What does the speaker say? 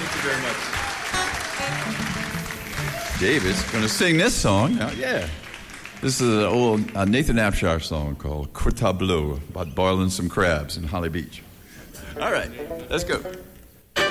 Thank you very much. David's going to sing this song. Yeah. This is an old Nathan Abshire song called Coeur Tableau about boiling some crabs in Holly Beach. All right, let's go.